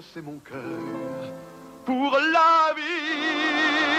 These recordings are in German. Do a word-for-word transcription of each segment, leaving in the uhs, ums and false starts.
c'est mon cœur pour la vie.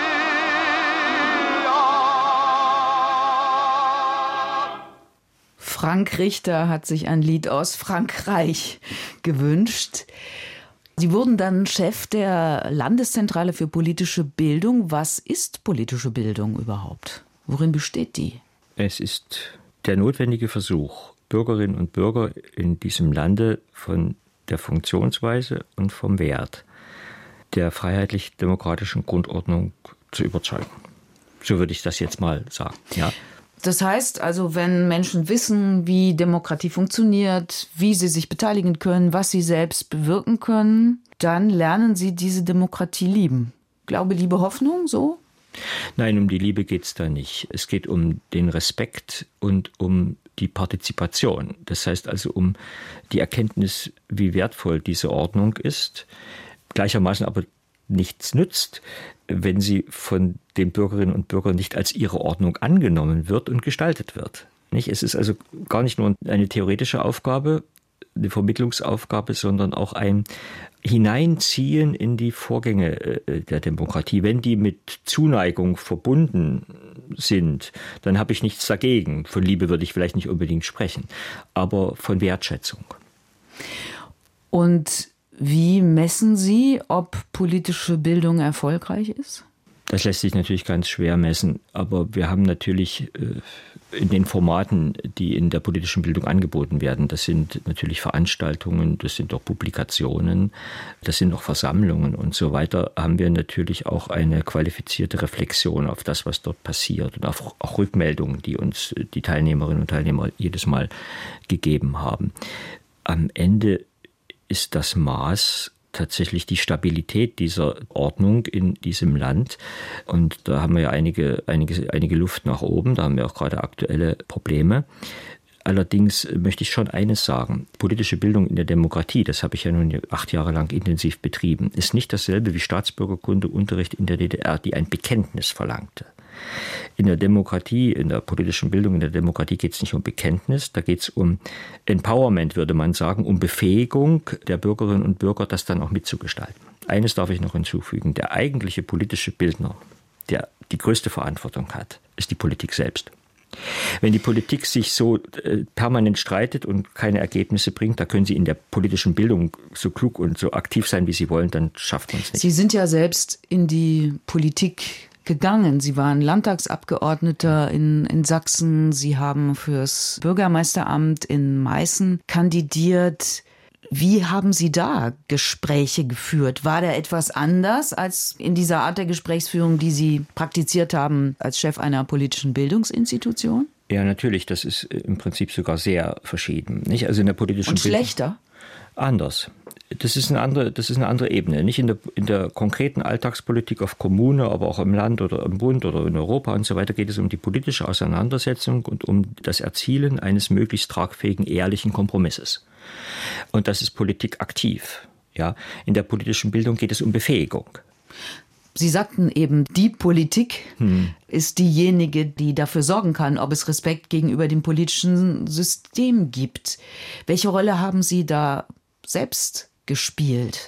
Frank Richter hat sich ein Lied aus Frankreich gewünscht. Sie wurden dann Chef der Landeszentrale für politische Bildung. Was ist politische Bildung überhaupt? Worin besteht die? Es ist der notwendige Versuch, Bürgerinnen und Bürger in diesem Lande von der Funktionsweise und vom Wert der freiheitlich-demokratischen Grundordnung zu überzeugen. So würde ich das jetzt mal sagen, ja. Das heißt also, wenn Menschen wissen, wie Demokratie funktioniert, wie sie sich beteiligen können, was sie selbst bewirken können, dann lernen sie diese Demokratie lieben. Glaube, Liebe, Hoffnung, so? Nein, um die Liebe geht es da nicht. Es geht um den Respekt und um die Partizipation. Das heißt also um die Erkenntnis, wie wertvoll diese Ordnung ist, gleichermaßen aber nichts nützt, wenn sie von den Bürgerinnen und Bürgern nicht als ihre Ordnung angenommen wird und gestaltet wird. Nicht? Es ist also gar nicht nur eine theoretische Aufgabe, eine Vermittlungsaufgabe, sondern auch ein Hineinziehen in die Vorgänge der Demokratie. Wenn die mit Zuneigung verbunden sind, dann habe ich nichts dagegen. Von Liebe würde ich vielleicht nicht unbedingt sprechen, aber von Wertschätzung. Und wie messen Sie, ob politische Bildung erfolgreich ist? Das lässt sich natürlich ganz schwer messen, aber wir haben natürlich in den Formaten, die in der politischen Bildung angeboten werden, das sind natürlich Veranstaltungen, das sind auch Publikationen, das sind auch Versammlungen und so weiter, haben wir natürlich auch eine qualifizierte Reflexion auf das, was dort passiert und auch, auch Rückmeldungen, die uns die Teilnehmerinnen und Teilnehmer jedes Mal gegeben haben. Am Ende ist das Maß tatsächlich die Stabilität dieser Ordnung in diesem Land. Und da haben wir ja einige, einige, einige Luft nach oben, da haben wir auch gerade aktuelle Probleme. Allerdings möchte ich schon eines sagen, politische Bildung in der Demokratie, das habe ich ja nun acht Jahre lang intensiv betrieben, ist nicht dasselbe wie Staatsbürgerkundeunterricht in der D D R, die ein Bekenntnis verlangte. In der Demokratie, in der politischen Bildung, in der Demokratie geht es nicht um Bekenntnis, da geht es um Empowerment, würde man sagen, um Befähigung der Bürgerinnen und Bürger, das dann auch mitzugestalten. Eines darf ich noch hinzufügen, der eigentliche politische Bildner, der die größte Verantwortung hat, ist die Politik selbst. Wenn die Politik sich so äh, permanent streitet und keine Ergebnisse bringt, da können sie in der politischen Bildung so klug und so aktiv sein, wie sie wollen, dann schafft man es nicht. Sie sind ja selbst in die Politik gegangen. Sie waren Landtagsabgeordneter in, in Sachsen. Sie haben fürs Bürgermeisteramt in Meißen kandidiert. Wie haben Sie da Gespräche geführt? War da etwas anders als in dieser Art der Gesprächsführung, die Sie praktiziert haben als Chef einer politischen Bildungsinstitution? Ja, natürlich. Das ist im Prinzip sogar sehr verschieden. Nicht? Also in der politischen Und schlechter? Bildung anders. Das ist eine andere, das ist eine andere Ebene. Nicht in der, in der konkreten Alltagspolitik auf Kommune, aber auch im Land oder im Bund oder in Europa und so weiter geht es um die politische Auseinandersetzung und um das Erzielen eines möglichst tragfähigen, ehrlichen Kompromisses. Und das ist Politik aktiv. Ja, in der politischen Bildung geht es um Befähigung. Sie sagten eben, die Politik hm. ist diejenige, die dafür sorgen kann, ob es Respekt gegenüber dem politischen System gibt. Welche Rolle haben Sie da selbst gespielt?